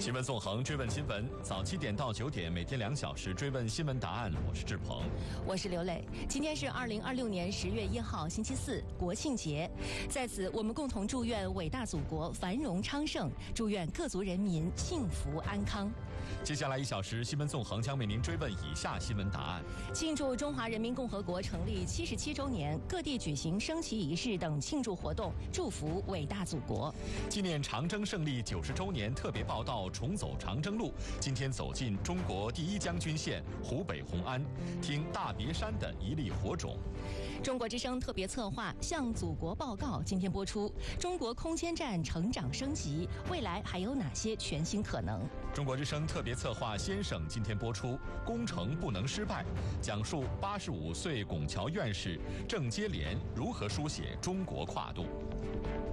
新闻纵横，追问新闻，早7点到9点，每天2小时追问新闻答案。我是志鹏， 我是刘磊。今天是2026年10月1号，星期四，国庆节。在此，我们共同祝愿伟大祖国繁荣昌盛，祝愿各族人民幸福安康。 接下来1小时，新闻纵横将为您追问以下新闻答案： 庆祝中华人民共和国成立77周年，各地举行升旗仪式等庆祝活动，祝福伟大祖国。 纪念长征胜利90周年特别报道。重走长征路，今天走进中国第一将军县湖北红安，听大别山的一粒火种。 中国之声特别策划《向祖国报告》今天播出。中国空间站成长升级，未来还有哪些全新可能？ 中国之声特别策划《先生》今天播出。工程不能失败，讲述85岁拱桥院士郑接连如何书写中国跨度。